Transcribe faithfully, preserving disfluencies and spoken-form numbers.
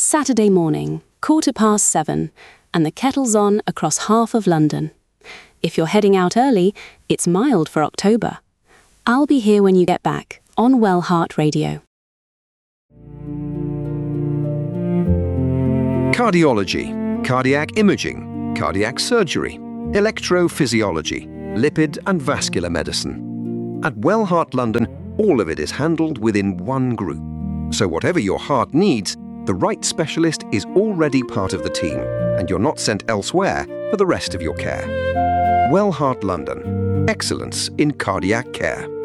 Saturday morning, quarter past seven, and the kettle's on across half of London. If you're heading out early, it's mild for October. I'll be here when you get back on Well Heart Radio. Cardiology, cardiac imaging, cardiac surgery, electrophysiology, lipid and vascular medicine. At Well Heart London, all of it is handled within one group. So whatever your heart needs, the right specialist is already part of the team, and you're not sent elsewhere for the rest of your care. Well Heart London. Excellence in cardiac care.